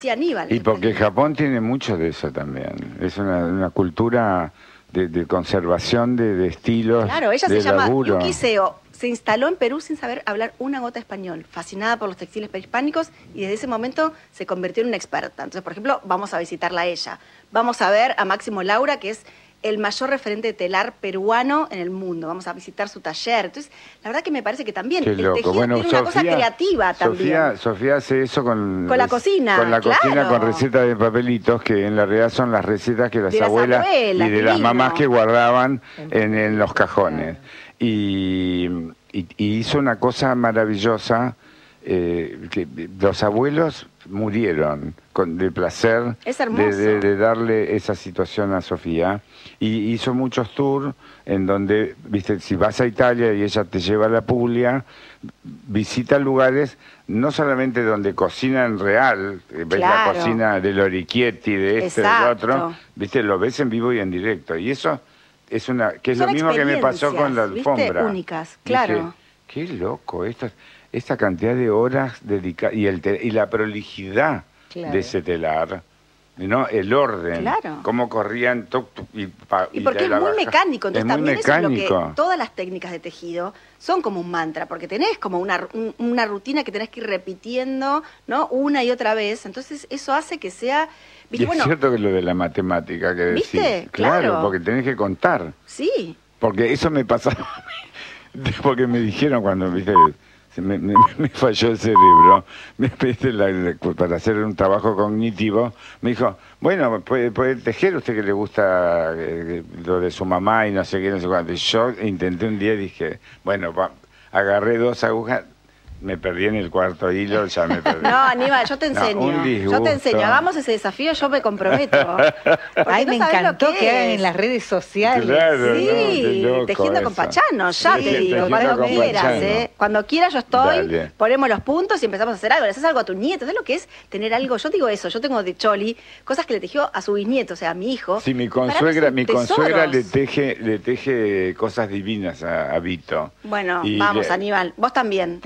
Aníbal. Y porque Japón tiene mucho de eso también. Es una cultura de conservación de estilos. Claro, ella de se llama laburo. Yuki Seo. Se instaló en Perú sin saber hablar una gota español, fascinada por los textiles prehispánicos, y desde ese momento se convirtió en una experta. Entonces, por ejemplo, vamos a visitarla a ella. Vamos a ver a Máximo Laura, que es el mayor referente de telar peruano en el mundo. Vamos a visitar su taller. Entonces, la verdad que me parece que también Qué el loco. tejido Bueno, tiene una cosa creativa también. Sofía hace eso con la cocina. Con la cocina, claro. con recetas de papelitos, que en la realidad son las recetas que las abuelas y de las mamás que guardaban en los cajones. Y hizo una cosa maravillosa, que los abuelos murieron de placer de darle esa situación a Sofía, y hizo muchos tours en donde, viste, si vas a Italia y ella te lleva a la Puglia, visita lugares no solamente donde cocinan real, ves la cocina de Lorichietti, de este, del otro, viste, lo ves en vivo y en directo, y eso es que es lo mismo que me pasó con la alfombra. Únicas, claro. Dije, qué loco esta cantidad de horas dedicadas y la prolijidad de ese telar, ¿no? El orden, cómo corrían y porque es muy mecánico, entonces también mecánico. Eso es lo que todas las técnicas de tejido son como un mantra, porque tenés como una rutina que tenés que ir repitiendo, ¿no? Una y otra vez, entonces eso hace que sea... ¿Viste? Y es cierto que lo de la matemática que decís. ¿Viste? Claro, porque tenés que contar. Sí. Porque eso me pasaba a mí, porque me dijeron cuando, viste, me falló el cerebro, para hacer un trabajo cognitivo, me dijo, bueno, puede tejer usted, que le gusta lo de su mamá y no sé qué, no sé cuánto. Y yo intenté un día y dije, bueno, agarré 2 agujas, me perdí en el cuarto hilo, ya me perdí. No, Aníbal, yo te enseño. Yo te enseño. Hagamos ese desafío, yo me comprometo. Ay, me encantó que hagan en las redes sociales. Claro, sí, tejiendo con Pachano, ya te digo. Cuando quieras, Cuando quieras yo estoy, ponemos los puntos y empezamos a hacer algo. Le haces algo a tu nieto. ¿Sabes lo que es tener algo? Yo digo eso, yo tengo de Choli cosas que le tejió a su bisnieto, o sea, a mi hijo. Sí, mi consuegra le teje cosas divinas a Vito. Bueno, vamos, Aníbal, vos también.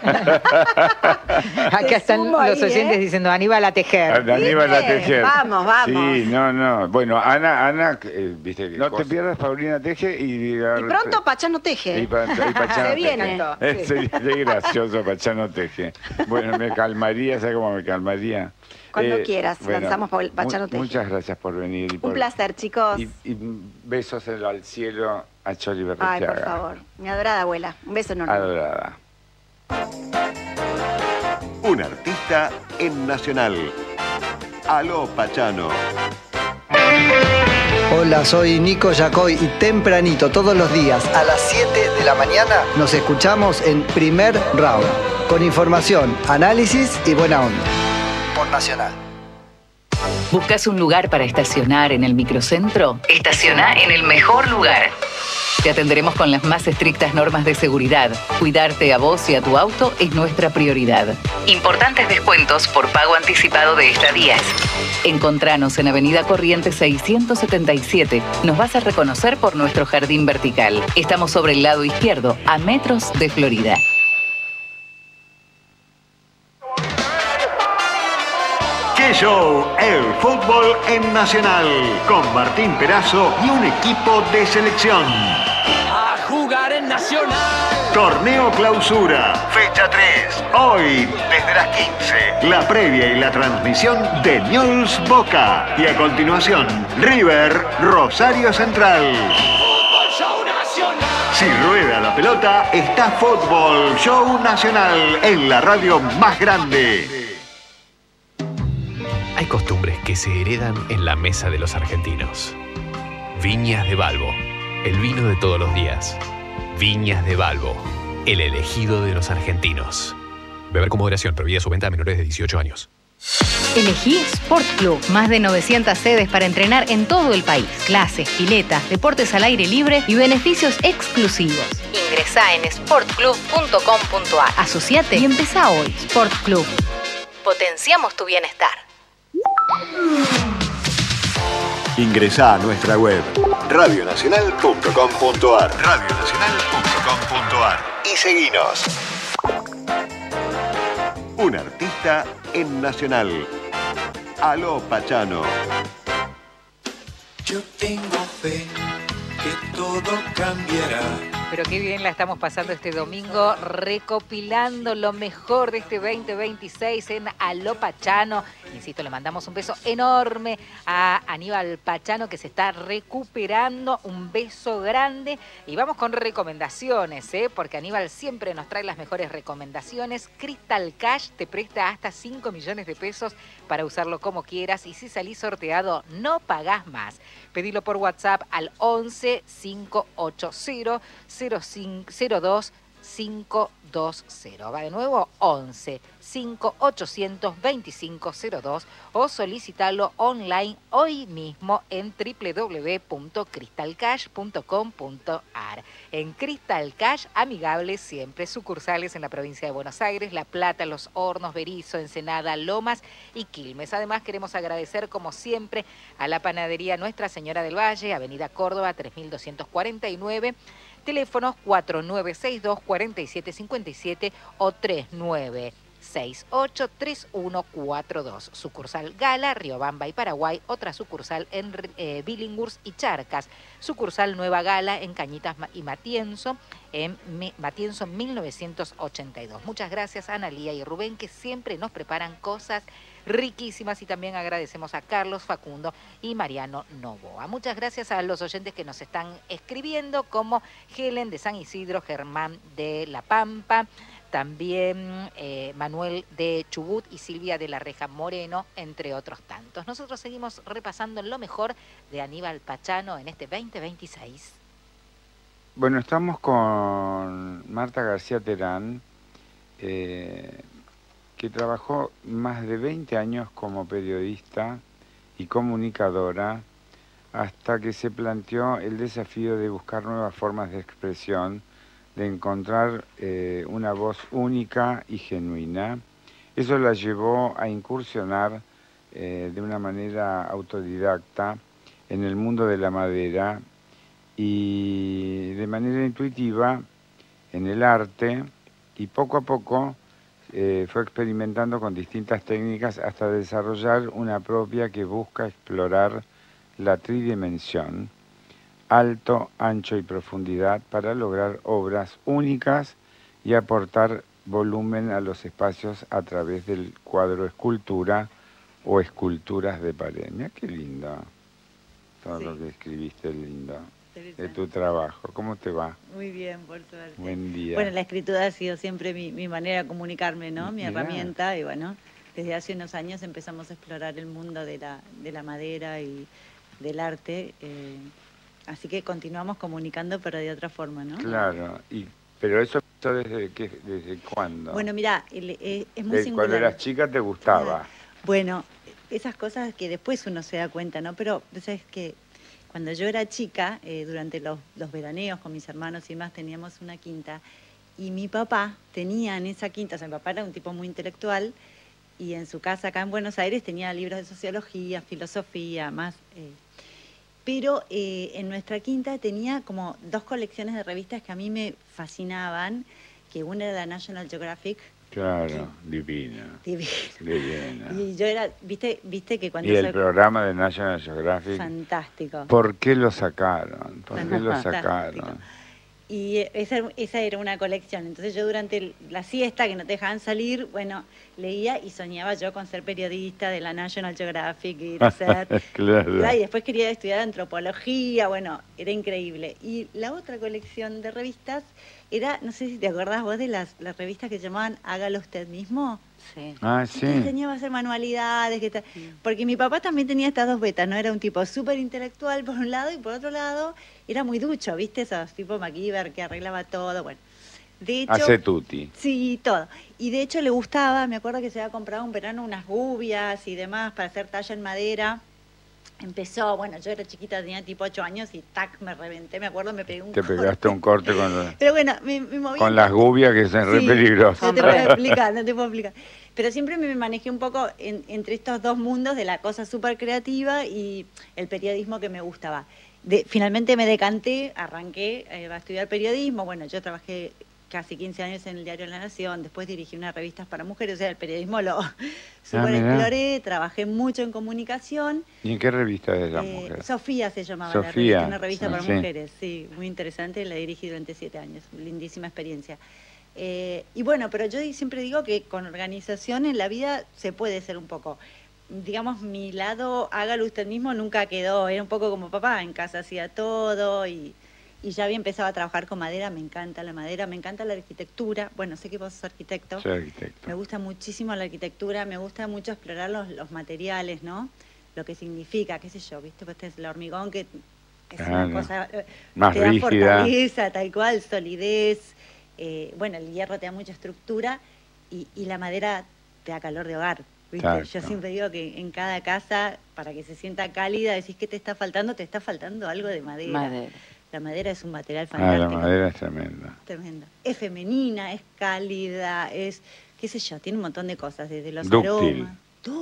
Acá están los oyentes diciendo Aníbal a tejer. Aníbal a tejer. Vamos. Sí, no. Bueno, Ana, viste, no te pierdas, Paulina teje y pronto Pachano teje. Y Pachano se viene. Es gracioso, Pachano teje. Bueno, me calmaría, ¿sabes cómo me calmaría? Cuando quieras, lanzamos Pachano teje. Muchas gracias por venir. Un placer, chicos. Y besos al cielo a Choli Berrutiaga. Ay, por favor. Mi adorada abuela. Un beso enorme. Adorada. Un artista en Nacional. Aló, Pachano. Hola, soy Nico Yacoy y tempranito todos los días a las 7 de la mañana nos escuchamos en Primer Round, con información, análisis y buena onda. Por Nacional. ¿Buscas un lugar para estacionar en el microcentro? Estaciona en el mejor lugar. Te atenderemos con las más estrictas normas de seguridad. Cuidarte a vos y a tu auto es nuestra prioridad. Importantes descuentos por pago anticipado de estadías. Encontranos en Avenida Corrientes 677. Nos vas a reconocer por nuestro jardín vertical. Estamos sobre el lado izquierdo, a metros de Florida. ¡Qué show! El fútbol en Nacional. Con Martín Perazo y un equipo de selección. A jugar en Nacional. Torneo Clausura, fecha 3. Hoy, desde las 15. La previa y la transmisión de Newell's Boca. Y a continuación, River Rosario Central. Fútbol Show Nacional. Si rueda la pelota, está Fútbol Show Nacional en la radio más grande. Hay costumbres que se heredan en la mesa de los argentinos. Viñas de Balbo, el vino de todos los días. Viñas de Balbo, el elegido de los argentinos. Beber con moderación, prohibida su venta a menores de 18 años. Elegí Sport Club. Más de 900 sedes para entrenar en todo el país. Clases, piletas, deportes al aire libre y beneficios exclusivos. Ingresá en sportclub.com.ar. Asociate y empezá hoy. Sport Club. Potenciamos tu bienestar. Ingresá a nuestra web radionacional.com.ar y seguinos. Un artista en Nacional. Aló Pachano. Yo tengo fe que todo cambiará. Pero qué bien la estamos pasando este domingo, recopilando lo mejor de este 2026 en Aló Pachano. Insisto, le mandamos un beso enorme a Aníbal Pachano, que se está recuperando. Un beso grande. Y vamos con recomendaciones, porque Aníbal siempre nos trae las mejores recomendaciones. Crystal Cash te presta hasta 5 millones de pesos para usarlo como quieras. Y si salís sorteado, no pagás más. Pedilo por WhatsApp al 11 580 02 520. Va de nuevo, 11 5800 2502 o solicitalo online hoy mismo en www.crystalcash.com.ar. En Crystal Cash, amigables siempre. Sucursales en la provincia de Buenos Aires, La Plata, Los Hornos, Berisso, Ensenada, Lomas y Quilmes. Además, queremos agradecer, como siempre, a la panadería Nuestra Señora del Valle, Avenida Córdoba 3249. Teléfonos 4962-4757 o 3968-3142. Sucursal Gala, Riobamba y Paraguay. Otra sucursal en Billinghurst y Charcas. Sucursal Nueva Gala en Cañitas y Matienzo, en Matienzo 1982. Muchas gracias a Analía y Rubén, que siempre nos preparan cosas riquísimas, y también agradecemos a Carlos, Facundo y Mariano Novoa. Muchas gracias a los oyentes que nos están escribiendo, como Helen de San Isidro, Germán de La Pampa, también Manuel de Chubut y Silvia de la Reja Moreno, entre otros tantos. Nosotros seguimos repasando lo mejor de Aníbal Pachano en este 2026. Bueno, estamos con Marta García Terán, que trabajó más de 20 años como periodista y comunicadora, hasta que se planteó el desafío de buscar nuevas formas de expresión, de encontrar una voz única y genuina. Eso la llevó a incursionar de una manera autodidacta en el mundo de la madera y de manera intuitiva en el arte, y poco a poco fue experimentando con distintas técnicas hasta desarrollar una propia que busca explorar la tridimensión, alto, ancho y profundidad, para lograr obras únicas y aportar volumen a los espacios a través del cuadro escultura o esculturas de pared. Mira qué lindo todo lo que escribiste, lindo, de tu trabajo. ¿Cómo te va? Muy bien, por suerte. Buen día. Bueno, la escritura ha sido siempre mi manera de comunicarme, ¿no? Mi herramienta, y bueno, desde hace unos años empezamos a explorar el mundo de la madera y del arte, así que continuamos comunicando, pero de otra forma, ¿no? Claro, pero eso ¿desde cuándo? Bueno, mira, es muy singular. Cuando eras chica te gustaba. Bueno, esas cosas que después uno se da cuenta, ¿no? Pero, ¿sabes qué? Cuando yo era chica, durante los veraneos con mis hermanos y más, teníamos una quinta, y mi papá tenía en esa quinta, o sea, mi papá era un tipo muy intelectual, y en su casa acá en Buenos Aires tenía libros de sociología, filosofía, más... pero en nuestra quinta tenía como 2 colecciones de revistas que a mí me fascinaban, que una era la National Geographic. Claro, divina. Y yo era, viste que cuando... Y el programa de National Geographic. Fantástico. ¿Por qué lo sacaron? Y esa era una colección. Entonces yo durante la siesta, que no te dejaban salir, bueno, leía y soñaba yo con ser periodista de la National Geographic y ser... Claro. Y después quería estudiar antropología, bueno, era increíble. Y la otra colección de revistas era, no sé si te acordás vos de las revistas que se llamaban Hágalo Usted Mismo. Sí. Ah, sí. Te enseñaba a hacer manualidades, porque mi papá también tenía estas 2 betas, ¿no? Era un tipo súper intelectual por un lado, y por otro lado era muy ducho, ¿viste? Esos tipo MacGyver que arreglaba todo, bueno. De hecho, hace tutti. Sí, todo. Y de hecho le gustaba, me acuerdo que se había comprado un verano unas gubias y demás para hacer talla en madera. Empezó, bueno, yo era chiquita, tenía tipo 8 años y tac, me reventé, me acuerdo, me pegué un corte. Te pegaste un corte con Pero bueno, me moví. Con las gubias, que son re peligrosas. No te puedo explicar. Pero siempre me manejé un poco entre estos 2 mundos de la cosa súper creativa y el periodismo que me gustaba. Finalmente me decanté, arranqué a estudiar periodismo. Bueno, yo trabajé casi 15 años en el diario La Nación, después dirigí unas revistas para mujeres, o sea, el periodismo lo super exploré, trabajé mucho en comunicación. ¿Y en qué revista es la mujer? Sofía se llamaba la revista, una revista para mujeres, sí, muy interesante, la dirigí durante 7 años, lindísima experiencia. Y bueno, pero yo siempre digo que con organización en la vida se puede ser un poco, digamos, mi lado, hágalo usted mismo, nunca quedó, era un poco como papá, en casa hacía todo y ya había empezado a trabajar con madera, me encanta la madera, me encanta la arquitectura, bueno, sé que vos sos arquitecto. Soy arquitecto. Me gusta muchísimo la arquitectura, me gusta mucho explorar los materiales, ¿no? Lo que significa, qué sé yo, ¿viste? Pues tenés el hormigón que es una cosa más te da rígida, fortaleza, tal cual, solidez, bueno, el hierro te da mucha estructura y la madera te da calor de hogar, ¿viste? Exacto. Yo siempre digo que en cada casa, para que se sienta cálida, decís, ¿qué te está faltando? Te está faltando algo de madera. La madera es un material fantástico. La madera es tremenda. Tremenda. Es femenina, es cálida, es, qué sé yo, tiene un montón de cosas, desde los dúctil. aromas.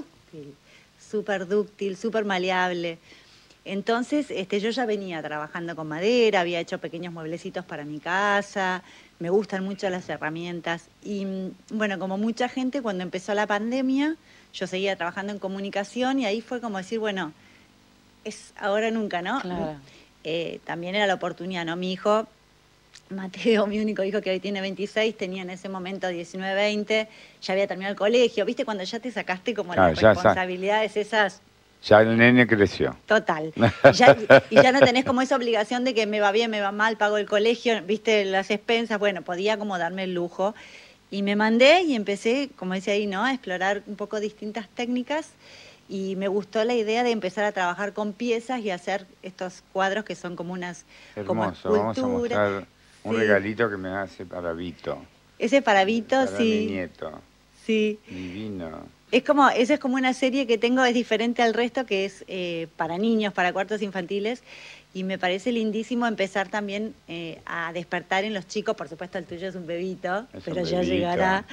Dúctil, súper maleable. Entonces, yo ya venía trabajando con madera, había hecho pequeños mueblecitos para mi casa, me gustan mucho las herramientas. Y bueno, como mucha gente, cuando empezó la pandemia, yo seguía trabajando en comunicación y ahí fue como decir, bueno, es ahora o nunca, ¿no? Claro. También era la oportunidad, ¿no? Mi hijo, Mateo, mi único hijo que hoy tiene 26, tenía en ese momento 19, 20, ya había terminado el colegio, ¿viste? Cuando ya te sacaste como las responsabilidades esas. Ya el nene creció. Total. Y ya no tenés como esa obligación de que me va bien, me va mal, pago el colegio, ¿viste? Las expensas, bueno, podía como darme el lujo. Y me mandé y empecé, como decía ahí, ¿no? A explorar un poco distintas técnicas. Y me gustó la idea de empezar a trabajar con piezas y hacer estos cuadros que son como unas como esculturas. Vamos a mostrar un regalito que me hace para Vito. Ese para Vito, para sí. Mi nieto. Sí. Divino. Esa es como una serie que tengo, es diferente al resto, que es para niños, para cuartos infantiles. Y me parece lindísimo empezar también a despertar en los chicos. Por supuesto, el tuyo es un bebito, pero ya llegará.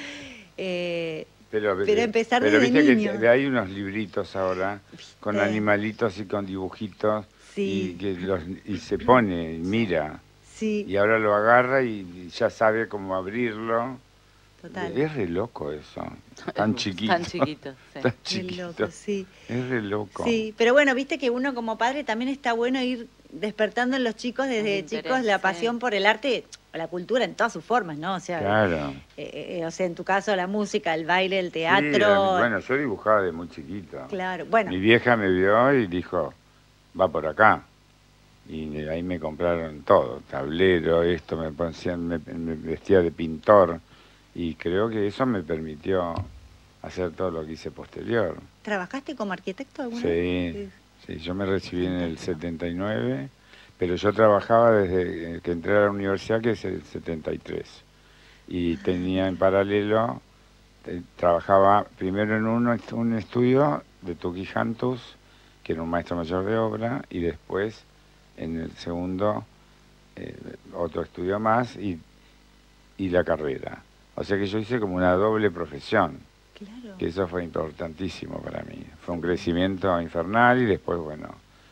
Pero empezar desde viste niño. Que hay unos libritos ahora con animalitos y con dibujitos sí. y se pone y mira. Sí. Y ahora lo agarra y ya sabe cómo abrirlo. Total. Es re loco eso. Tan chiquito. Tan chiquito, sí. Tan chiquito. Loco, sí. Es re loco. Sí, pero bueno, viste que uno como padre también está bueno ir despertando en los chicos desde chicos la pasión por el arte, la cultura en todas sus formas, ¿no? O sea, claro. O sea, en tu caso la música, el baile, el teatro. Sí, bueno, yo dibujaba de muy chiquito. Claro, bueno. Mi vieja me vio y dijo, va por acá. Y ahí me compraron todo, tablero, esto, me vestía de pintor. Y creo que eso me permitió hacer todo lo que hice posterior. ¿Trabajaste como arquitecto alguna vez? Sí, yo me recibí en el 79, pero yo trabajaba desde que entré a la universidad, que es el 73. Y tenía en paralelo, trabajaba primero en un estudio de Tuki Jantus, que era un maestro mayor de obra, y después en el segundo otro estudio más y la carrera. O sea que yo hice como una doble profesión. Claro. Que eso fue importantísimo para mí. Fue un crecimiento infernal y después, bueno,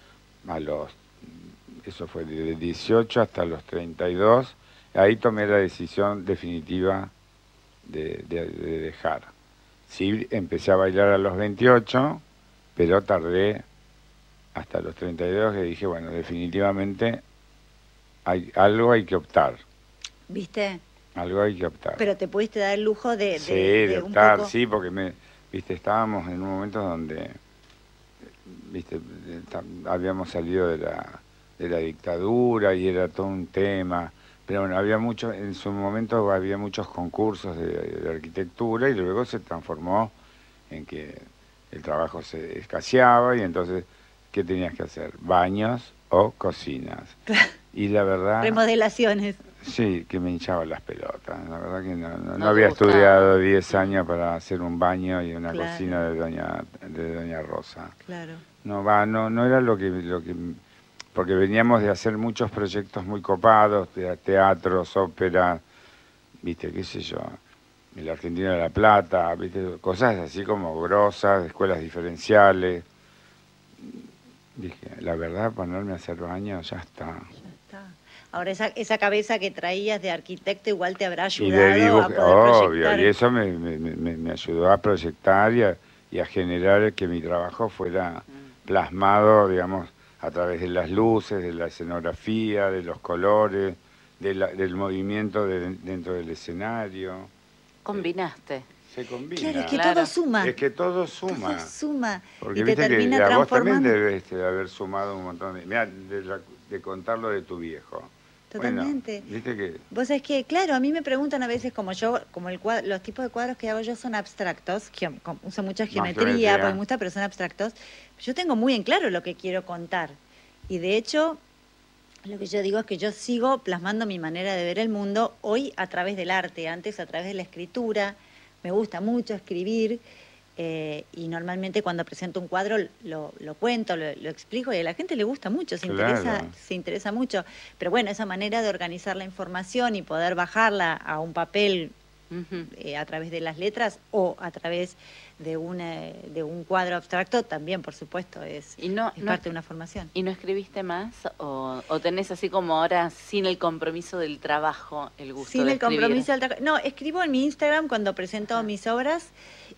eso fue de 18 hasta los 32. Ahí tomé la decisión definitiva de dejar. Sí, empecé a bailar a los 28, pero tardé hasta los 32 que dije, bueno, definitivamente algo hay que optar. ¿Viste? Algo hay que optar. Pero te pudiste dar el lujo de optar, un poco... sí, porque estábamos en un momento donde habíamos salido de la dictadura y era todo un tema, pero bueno, en su momento había muchos concursos de arquitectura y luego se transformó en que el trabajo se escaseaba y entonces, ¿qué tenías que hacer? Baños o cocinas. Y la verdad... Remodelaciones. Sí, que me hinchaba las pelotas. La verdad que no había estudiado 10 años para hacer un baño y una cocina de doña Rosa. Claro. No era lo que... Porque veníamos de hacer muchos proyectos muy copados, teatros, ópera, viste, qué sé yo, el Argentino de la Plata, viste, cosas así como grosas, escuelas diferenciales. Dije, la verdad, ponerme a hacer baño, ya está. Ahora esa cabeza que traías de arquitecto igual te habrá ayudado a poder proyectar. Y eso me ayudó a proyectar y a generar que mi trabajo fuera plasmado, digamos, a través de las luces, de la escenografía, de los colores, del movimiento dentro del escenario. Combinaste. Se combina. Claro, es que todo suma. Es que todo suma. Todo suma. Porque y te termina que a vos transformando. también debes de haber sumado un montón de... Mirá, de contarlo de tu viejo. Totalmente. Bueno, ¿viste que? Vos sabés que, claro, a mí me preguntan a veces, como los tipos de cuadros que hago yo son abstractos, que uso mucha geometría, porque me gusta, pero son abstractos. Yo tengo muy en claro lo que quiero contar. Y de hecho, lo que yo digo es que yo sigo plasmando mi manera de ver el mundo hoy a través del arte, antes a través de la escritura. Me gusta mucho escribir. Y normalmente cuando presento un cuadro lo cuento, lo explico y a la gente le gusta mucho, se interesa mucho. Pero bueno, esa manera de organizar la información y poder bajarla a un papel a través de las letras o a través de un cuadro abstracto también, por supuesto, es parte de una formación. ¿Y no escribiste más? ¿O tenés así como ahora sin el compromiso del trabajo el gusto de escribir? Sin el compromiso del trabajo. No, escribo en mi Instagram cuando presento mis obras.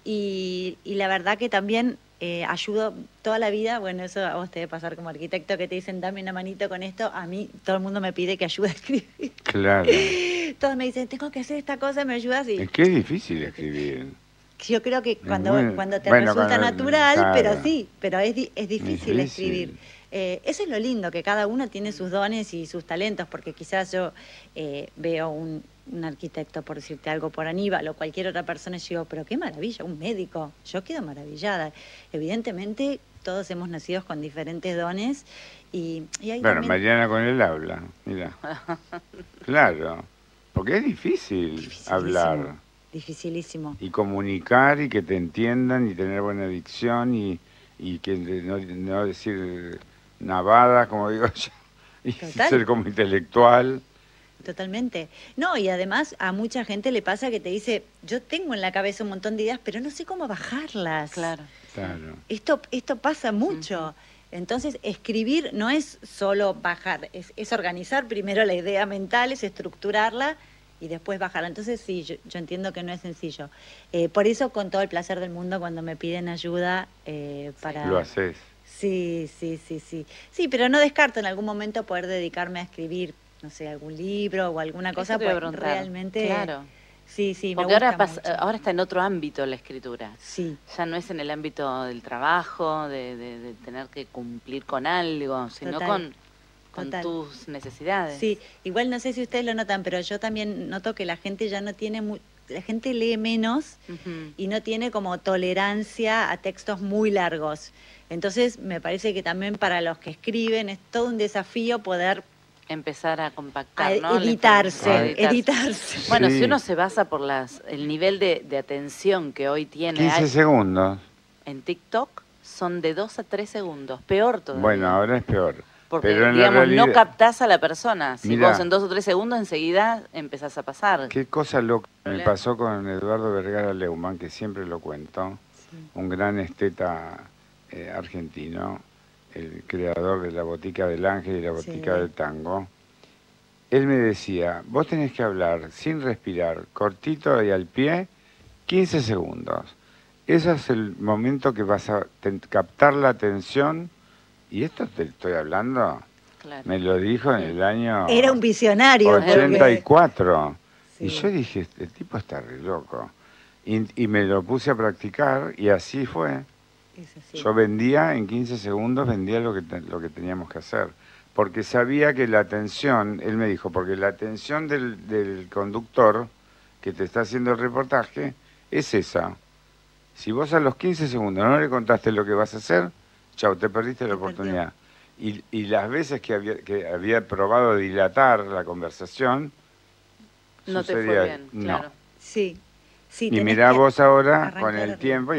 Y la verdad que también ayudo toda la vida, bueno, eso a vos te debe pasar como arquitecto, que te dicen dame una manito con esto, a mí todo el mundo me pide que ayude a escribir. Claro. Todos me dicen, tengo que hacer esta cosa, ¿me ayudas? Y es que es difícil escribir. Yo creo que cuando te resulta natural, claro. pero es difícil escribir. Eso es lo lindo, que cada uno tiene sus dones y sus talentos, porque quizás yo veo un arquitecto, por decirte algo, por Aníbal o cualquier otra persona, y yo digo, pero qué maravilla, un médico. Yo quedo maravillada. Evidentemente, todos hemos nacido con diferentes dones. Y hay bueno, también... Mariana con él habla, mira. Claro, porque es difícil hablar. Dificilísimo. Y comunicar y que te entiendan y tener buena dicción y que no decir navadas, como digo yo, y ser como intelectual. Totalmente. No, y además a mucha gente le pasa que te dice, yo tengo en la cabeza un montón de ideas, pero no sé cómo bajarlas. Claro. Esto pasa mucho. Entonces, escribir no es solo bajar, es organizar primero la idea mental, es estructurarla y después bajarla. Entonces, sí, yo entiendo que no es sencillo. Por eso, con todo el placer del mundo, cuando me piden ayuda para... Lo haces. Sí. Sí, pero no descarto en algún momento poder dedicarme a escribir, no sé, algún libro o alguna cosa, pues realmente... Claro. Sí, porque ahora está en otro ámbito la escritura. Sí. Ya no es en el ámbito del trabajo, de tener que cumplir con algo, sino con tus necesidades. Sí, igual no sé si ustedes lo notan, pero yo también noto que la gente ya no tiene... La gente lee menos y no tiene como tolerancia a textos muy largos. Entonces, me parece que también para los que escriben es todo un desafío poder... empezar a compactar, ¿no? Editarse. Bueno, sí. Si uno se basa por el nivel de atención que hoy tiene... 15 segundos. En TikTok son de 2 a 3 segundos, peor todavía. Bueno, ahora es peor. Porque, pero digamos, realidad... no captás a la persona. Si Mirá, vos en 2 o 3 segundos enseguida empezás a pasar. Qué cosa loca me pasó con Eduardo Vergara Leumann, que siempre lo cuento, un gran esteta argentino, el creador de la Botica del Ángel y la Botica del Tango. Él me decía, vos tenés que hablar sin respirar, cortito y al pie, 15 segundos. Ese es el momento que vas a captar la atención. Y esto te estoy hablando, me lo dijo en el año... Era un visionario. 84. Sí. Y yo dije, el tipo está re loco. Y me lo puse a practicar y así fue. Yo vendía, en 15 segundos, vendía lo que teníamos que hacer. Porque sabía que la atención, él me dijo, porque la atención del conductor que te está haciendo el reportaje es esa. Si vos a los 15 segundos no le contaste lo que vas a hacer, chau, te perdiste la oportunidad. Y las veces que había probado dilatar la conversación, no te fue bien, claro. Sí. Y mirá vos ahora, con el tiempo,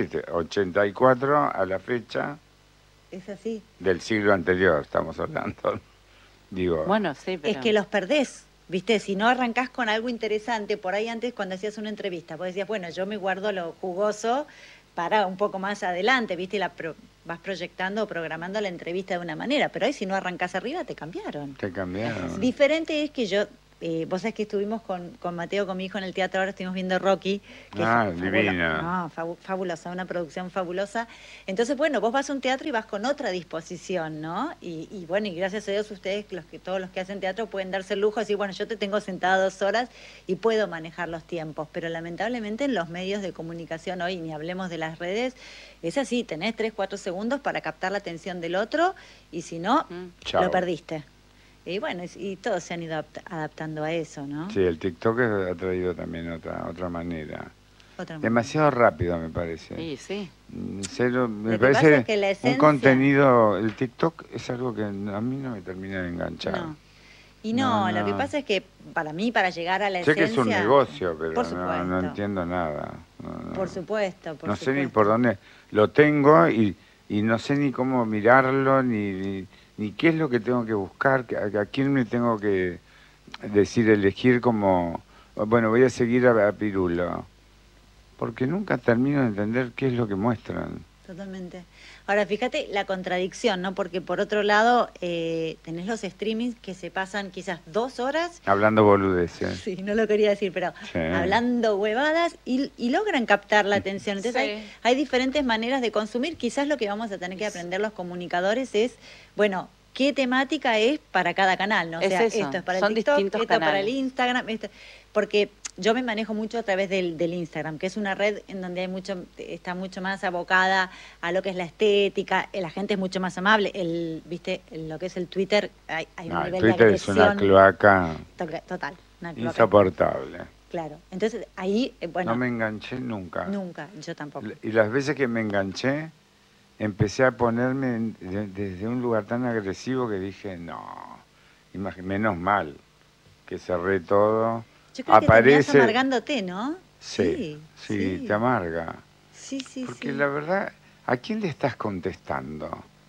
84 a la fecha... Es así. Del siglo anterior, estamos hablando. Digo, bueno, sí, pero... Es que los perdés, ¿viste? Si no arrancás con algo interesante, por ahí antes cuando hacías una entrevista, vos decías, bueno, yo me guardo lo jugoso, para un poco más adelante, ¿viste? Vas proyectando o programando la entrevista de una manera, pero ahí si no arrancás arriba te cambiaron. Te cambiaron. Diferente es que yo, vos sabés que estuvimos con Mateo, con mi hijo en el teatro, ahora estuvimos viendo Rocky. Que es divina. Fabulosa, una producción fabulosa. Entonces, bueno, vos vas a un teatro y vas con otra disposición, ¿no? Y bueno, y gracias a Dios ustedes, todos los que hacen teatro pueden darse el lujo de decir, bueno, yo te tengo sentada 2 horas y puedo manejar los tiempos, pero lamentablemente en los medios de comunicación hoy, ni hablemos de las redes, es así, tenés 3, 4 segundos para captar la atención del otro y si no, lo perdiste. Y bueno, y todos se han ido adaptando a eso, ¿no? Sí, el TikTok ha traído también otra manera. Demasiado rápido, me parece. Sí, sí. Me parece un contenido, el TikTok es algo que a mí no me termina de enganchar. No. Y no, lo que pasa es que para mí, para llegar a la esencia... Sé que es un negocio, pero no entiendo nada. Por supuesto, no sé ni por dónde lo tengo y no sé ni cómo mirarlo, ni qué es lo que tengo que buscar, a quién me tengo que elegir como, bueno, voy a seguir a Pirulo. Porque nunca termino de entender qué es lo que muestran. Totalmente. Ahora, fíjate la contradicción, ¿no? Porque por otro lado, tenés los streamings que se pasan quizás 2 horas... Hablando boludeces. Sí, no lo quería decir, pero hablando huevadas y logran captar la atención. Entonces hay diferentes maneras de consumir. Quizás lo que vamos a tener que aprender los comunicadores es, bueno, qué temática es para cada canal, ¿no? O sea, esto es para el TikTok, esto para el Instagram, porque... Yo me manejo mucho a través del Instagram, que es una red en donde está mucho más abocada a lo que es la estética, la gente es mucho más amable. Lo que es el Twitter, hay un nivel Twitter de es una cloaca total, una cloaca insoportable. Claro, entonces ahí, bueno... No me enganché nunca. Nunca, yo tampoco. Y las veces que me enganché, empecé a ponerme desde un lugar tan agresivo que dije, no, menos mal que cerré todo. Yo creo que terminás amargándote, ¿no? Sí, te amarga. Sí. Porque la verdad, ¿a quién le estás contestando?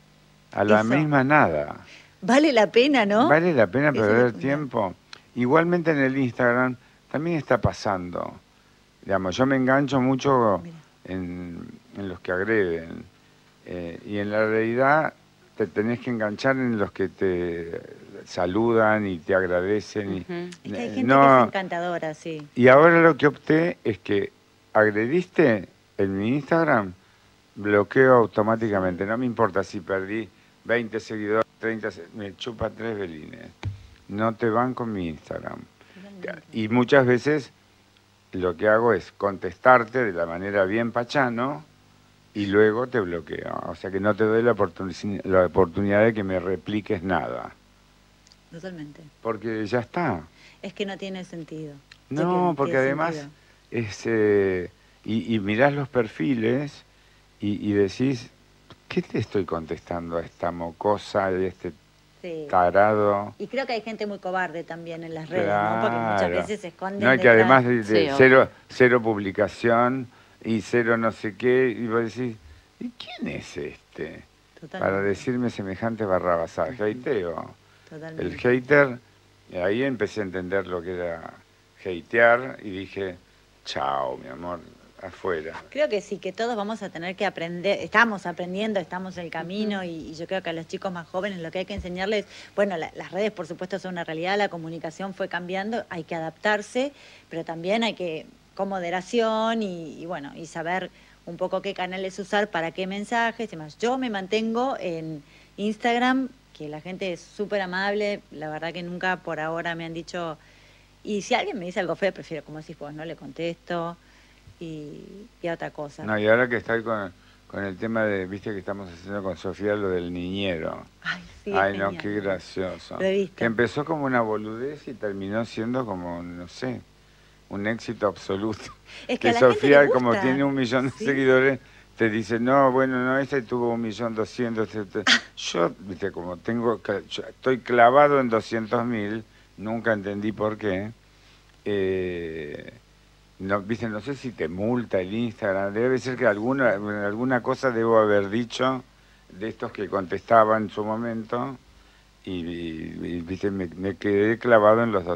A la misma nada. Vale la pena, ¿no? Vale la pena perder tiempo. Igualmente en el Instagram también está pasando. Digamos, yo me engancho mucho en los que agreden. Y en la realidad te tenés que enganchar en los que te saludan y te agradecen. Es que hay gente que es encantadora, sí. Y ahora lo que opté es que agrediste en mi Instagram, bloqueo automáticamente. No me importa si perdí 20 seguidores, 30, me chupa 3 velines. No te van con mi Instagram. Y muchas veces lo que hago es contestarte de la manera bien pachano y luego te bloqueo. O sea que no te doy la oportunidad de que me repliques nada. Totalmente. Porque ya está. Es que no tiene sentido. No, porque además y mirás los perfiles y decís, ¿qué te estoy contestando a esta mocosa, a este tarado? Y creo que hay gente muy cobarde también en las redes, ¿no? Porque muchas veces se esconden. No, que además de cero publicación y cero no sé qué, y vos decís, ¿y quién es este? Totalmente. Para decirme semejante barrabasada, hateo. Totalmente. El hater, ahí empecé a entender lo que era hatear y dije, chao, mi amor, afuera. Creo que sí, que todos vamos a tener que aprender, estamos aprendiendo, estamos en el camino y yo creo que a los chicos más jóvenes lo que hay que enseñarles, bueno, las redes por supuesto son una realidad, la comunicación fue cambiando, hay que adaptarse, pero también hay que, con moderación y bueno, y saber un poco qué canales usar, para qué mensajes y más. Yo me mantengo en Instagram, que la gente es súper amable, la verdad que nunca por ahora me han dicho, y si alguien me dice algo feo, prefiero, como decís vos, no le contesto y otra cosa. No, y ahora que estoy con el tema de, viste que estamos haciendo con Sofía lo del niñero. Ay, sí. Ay, no, qué gracioso. Lo he visto. Que empezó como una boludez y terminó siendo como, no sé, un éxito absoluto. Es que Sofía, como tiene 1 millón de seguidores, te dice, no, bueno, no, este tuvo 1.200.000. Yo, viste, como estoy clavado en 200.000, nunca entendí por qué. No, viste, no sé si te multa el Instagram, debe ser que alguna cosa debo haber dicho de estos que contestaban en su momento y viste, me quedé clavado en los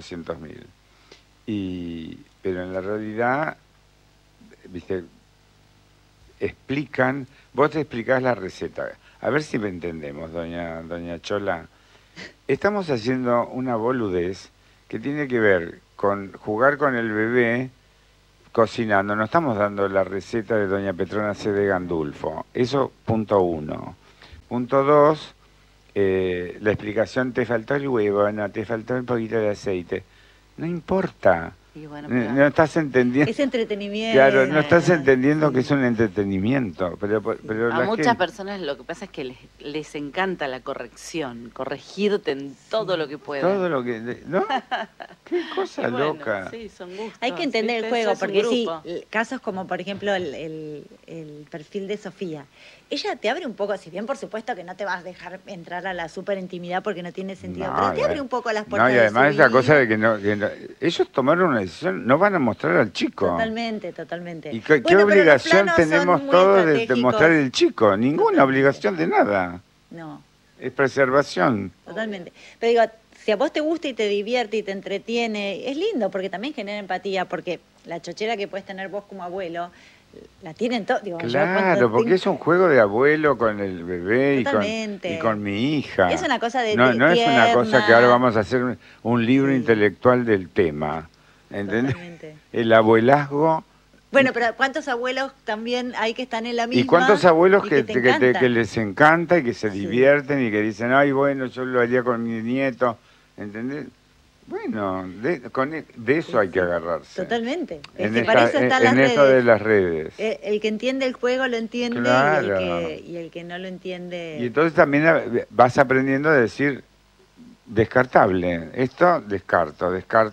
200.000. Pero en la realidad, viste, explican, vos te explicás la receta. A ver si me entendemos, doña Chola. Estamos haciendo una boludez que tiene que ver con jugar con el bebé cocinando. No estamos dando la receta de doña Petrona C. de Gandulfo. Eso, punto 1. Punto 2, la explicación, te faltó el huevo, no, te faltó un poquito de aceite. No importa. Bueno, no estás entendiendo. Es entretenimiento. Claro, no estás entendiendo que es un entretenimiento. Pero a muchas personas lo que pasa es que les encanta la corrección, corregirte en todo lo que puedan. Todo lo que... ¿No? Qué cosa loca. Sí, son gustos. Hay que entender el juego, porque sí, casos como por ejemplo el perfil de Sofía. Ella te abre un poco, si bien por supuesto que no te vas a dejar entrar a la súper intimidad porque no tiene sentido, pero te abre un poco las puertas. No, y además esa cosa de que no, ellos tomaron una decisión, no van a mostrar al chico. Totalmente. ¿Y qué obligación tenemos todos de mostrar el chico? Ninguna obligación de nada. No. Es preservación. Totalmente. Pero digo, si a vos te gusta y te divierte y te entretiene, es lindo porque también genera empatía, porque la chochera que puedes tener vos como abuelo, la tienen todos. Claro, porque es un juego de abuelo con el bebé y con mi hija. Es una cosa de no es una cosa que ahora vamos a hacer un libro intelectual del tema. ¿Entendés? Totalmente. El abuelazgo. Bueno, pero ¿cuántos abuelos también hay que están en la misma? ¿Y cuántos abuelos que les encanta y que se divierten y que dicen, ay, bueno, yo lo haría con mi nieto? ¿Entendés? Bueno, de eso hay que agarrarse. Totalmente. Para eso están las redes. Esto de las redes. El que entiende el juego lo entiende, claro. y el que no lo entiende... Y entonces también vas aprendiendo a decir descartable. Esto descarto.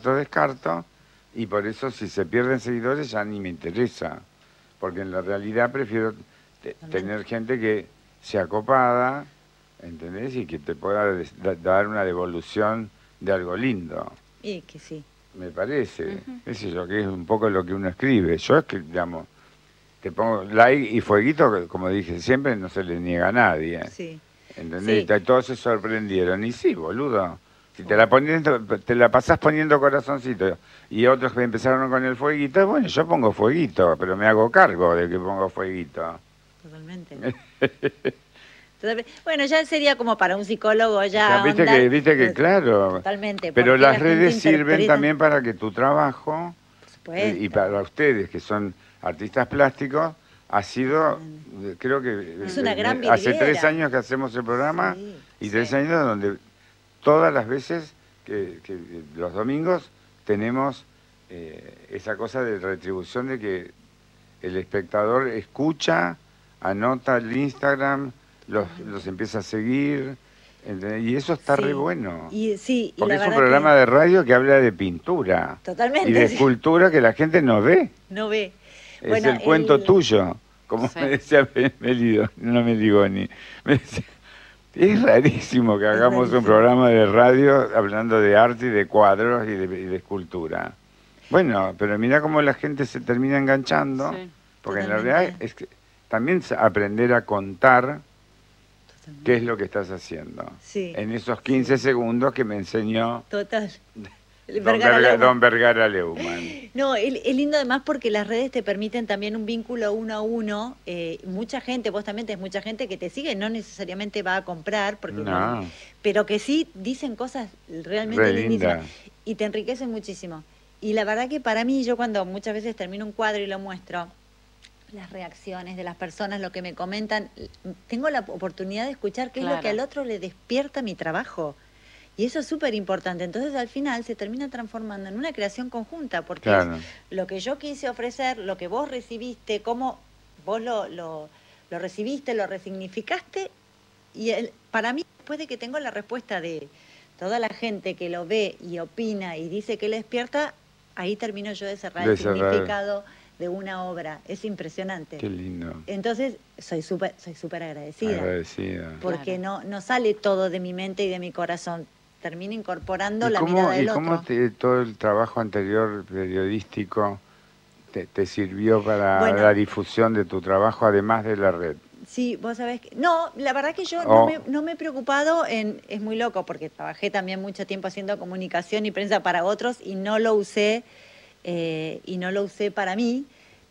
Y por eso si se pierden seguidores ya ni me interesa. Porque en la realidad prefiero tener gente que sea copada, ¿entendés? Y que te pueda dar una devolución de algo lindo. Y que sí. Me parece. Eso yo, que es un poco lo que uno escribe. Yo es que, digamos, te pongo like y fueguito, como dije siempre, no se le niega a nadie. Sí. ¿Entendés? Sí. Y todos se sorprendieron. Y sí, boludo. Si te la pasás poniendo corazoncito y otros que empezaron con el fueguito, bueno, yo pongo fueguito, pero me hago cargo de que pongo fueguito. Totalmente. Bueno, ya sería como para un psicólogo ya. Viste que claro. Totalmente. Pero las redes sirven también para que tu trabajo, y para ustedes que son artistas plásticos, ha sido, creo que es una gran hace 3 años que hacemos el programa y 3 años donde todas las veces que los domingos tenemos esa cosa de retribución de que el espectador escucha, anota el Instagram, los empieza a seguir, y eso está re bueno. Porque es un programa de radio que habla de pintura. Totalmente. Y de escultura que la gente no ve. No ve. Es bueno, el cuento tuyo, como me decía Meligoni. Me decía, es rarísimo que hagamos un programa de radio hablando de arte y de cuadros y de escultura. Bueno, pero mira cómo la gente se termina enganchando, porque en la realidad es que también aprender a contar qué es lo que estás haciendo. En esos 15 segundos que me enseñó Don Vergara Leumann. No, es lindo además porque las redes te permiten también un vínculo 1 a 1. Mucha gente, vos también tenés mucha gente que te sigue, no necesariamente va a comprar, porque pero que sí dicen cosas realmente lindísimas y te enriquecen muchísimo. Y la verdad que para mí, yo cuando muchas veces termino un cuadro y lo muestro, las reacciones de las personas, lo que me comentan, tengo la oportunidad de escuchar qué es lo que al otro le despierta mi trabajo. Y eso es súper importante. Entonces, al final, se termina transformando en una creación conjunta, porque es lo que yo quise ofrecer, lo que vos recibiste, cómo vos lo recibiste, lo resignificaste, y para mí, después de que tengo la respuesta de toda la gente que lo ve y opina y dice que le despierta, ahí termino yo de cerrar el significado de una obra. Es impresionante. Qué lindo. Entonces, soy súper agradecida. Porque no sale todo de mi mente y de mi corazón. Termino incorporando la mirada del otro. ¿Y cómo todo el trabajo anterior periodístico te sirvió para la difusión de tu trabajo, además de la red? Sí, vos sabés que... No, la verdad que yo no me he preocupado en... Es muy loco, porque trabajé también mucho tiempo haciendo comunicación y prensa para otros y no lo usé para mí,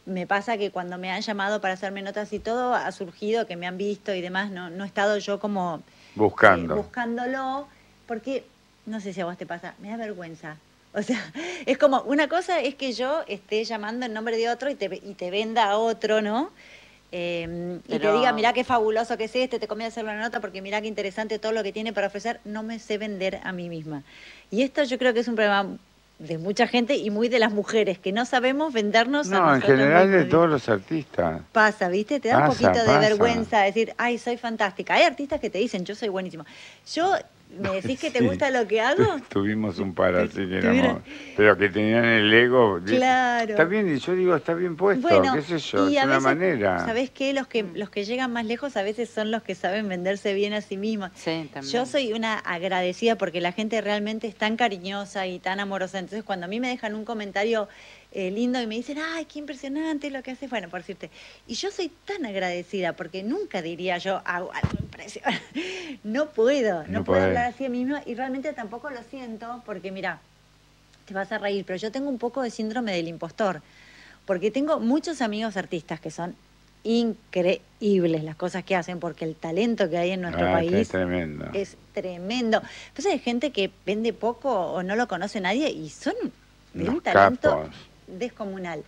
me pasa que cuando me han llamado para hacerme notas y todo, ha surgido que me han visto y demás, no he estado yo como buscándolo, porque no sé si a vos te pasa, me da vergüenza. O sea, es como, una cosa es que yo esté llamando en nombre de otro y te venda a otro, ¿no? Y te diga, mirá qué fabuloso que es te conviene hacer una nota porque mirá qué interesante todo lo que tiene para ofrecer. No me sé vender a mí misma. Y esto yo creo que es un problema de mucha gente y muy de las mujeres, que no sabemos vendernos a nosotros. No, en general de todos los artistas. Pasa, ¿viste? Te da un poquito de vergüenza decir, ay, soy fantástica. Hay artistas que te dicen, yo soy buenísimo. ¿Me decís que te gusta lo que hago? Tuvimos un par así que éramos, pero que tenían el ego. Claro. Está bien, y yo digo, está bien puesto, qué sé yo, es una manera. ¿Sabés qué? Los que llegan más lejos a veces son los que saben venderse bien a sí mismos. Sí, también. Yo soy una agradecida porque la gente realmente es tan cariñosa y tan amorosa. Entonces, cuando a mí me dejan un comentario lindo y me dicen, ay, qué impresionante lo que haces, bueno, por decirte. Y yo soy tan agradecida porque nunca diría yo, hago algo impresionante. No puedo hablar así a mí misma y realmente tampoco lo siento porque, mira, te vas a reír, pero yo tengo un poco de síndrome del impostor porque tengo muchos amigos artistas que son increíbles las cosas que hacen porque el talento que hay en nuestro país es tremendo. Es tremendo. Entonces hay gente que vende poco o no lo conoce nadie y son de un talento descomunal.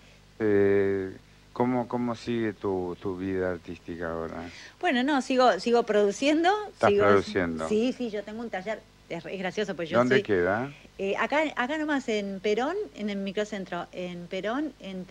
¿Cómo sigue tu vida artística ahora? Bueno, no, sigo produciendo. ¿Estás produciendo? Sí, yo tengo un taller, es gracioso, pues yo ¿Dónde queda? Acá nomás, en Perón, en el microcentro, en Perón, en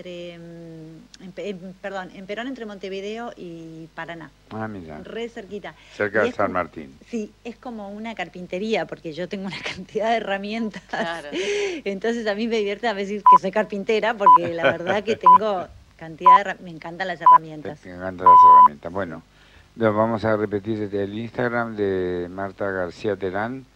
Perón entre Montevideo y Paraná. Ah, mira. Re cerquita. Cerca de San Martín. Sí, es como una carpintería, porque yo tengo una cantidad de herramientas. Claro. Entonces a mí me divierte a veces que soy carpintera, porque la verdad que tengo cantidad me encantan las herramientas. Me encantan las herramientas. Bueno, vamos a repetir el Instagram de Marta García Terán.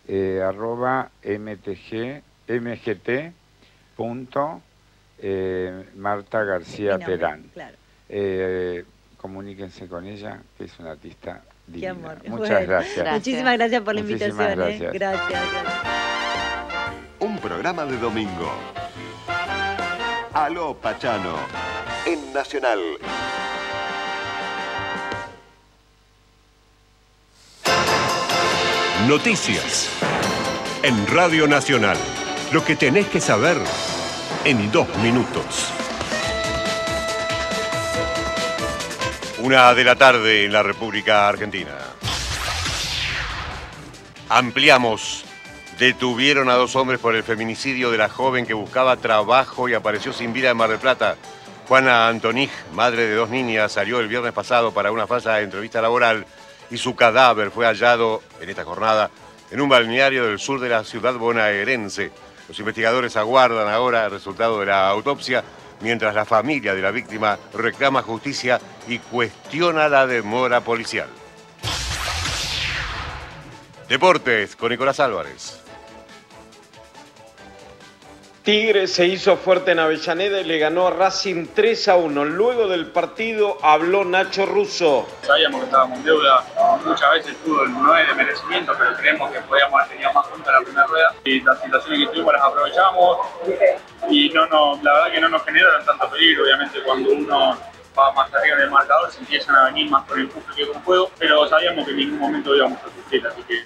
@mgt.Marta García Terán. Claro. Comuníquense con ella, que es una artista divina. Qué amor. Muchas gracias. Muchísimas gracias por la invitación. Gracias. Un programa de domingo. Aló Pachano, en Nacional. Noticias en Radio Nacional. Lo que tenés que saber en 2 minutos. 1 de la tarde en la República Argentina. Ampliamos. Detuvieron a 2 hombres por el feminicidio de la joven que buscaba trabajo y apareció sin vida en Mar del Plata. Juana Antonij, madre de 2 niñas, salió el viernes pasado para una falsa entrevista laboral y su cadáver fue hallado en esta jornada en un balneario del sur de la ciudad bonaerense. Los investigadores aguardan ahora el resultado de la autopsia, mientras la familia de la víctima reclama justicia y cuestiona la demora policial. Deportes con Nicolás Álvarez. Tigre se hizo fuerte en Avellaneda y le ganó a Racing 3-1. Luego del partido habló Nacho Russo. Sabíamos que estábamos en deuda, muchas veces el fútbol no es de merecimiento, pero creemos que podíamos haber tenido más puntos en la primera rueda. Y las situaciones que tuvimos las aprovechamos y la verdad que no nos generaron tanto peligro. Obviamente cuando uno va más arriba en el marcador se empiezan a venir más con el empuje que con juego, pero sabíamos que en ningún momento íbamos a sufrir, así que...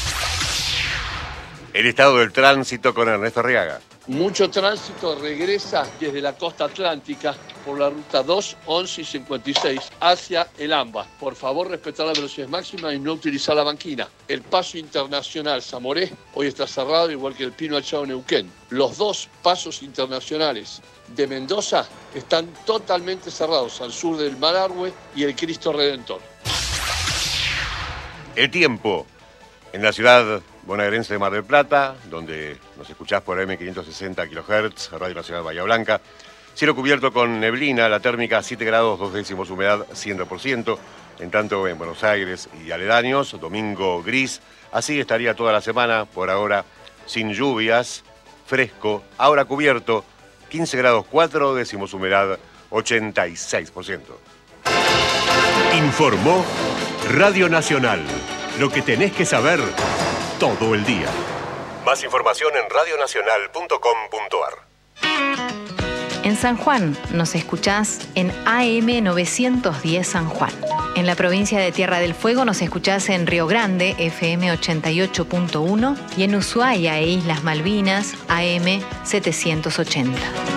El estado del tránsito con Ernesto Arriaga. Mucho tránsito regresa desde la costa atlántica por la ruta 2, 11 y 56 hacia el AMBA. Por favor, respetar la velocidad máxima y no utilizar la banquina. El paso internacional Zamoré hoy está cerrado, igual que el Pino Achao Neuquén. Los 2 pasos internacionales de Mendoza están totalmente cerrados al sur del Malargüe y el Cristo Redentor. El tiempo en la ciudad bonaerense de Mar del Plata, donde nos escuchás por M560 kHz, Radio Nacional Bahía Blanca. Cielo cubierto con neblina, la térmica 7 grados 2 décimos, humedad 100%. En tanto en Buenos Aires y aledaños, domingo gris. Así estaría toda la semana, por ahora sin lluvias, fresco, ahora cubierto, 15 grados 4 décimos, humedad 86%. Informó Radio Nacional. Lo que tenés que saber todo el día. Más información en radionacional.com.ar. En San Juan nos escuchás en AM 910 San Juan. En la provincia de Tierra del Fuego nos escuchás en Río Grande, FM 88.1, y en Ushuaia e Islas Malvinas, AM 780.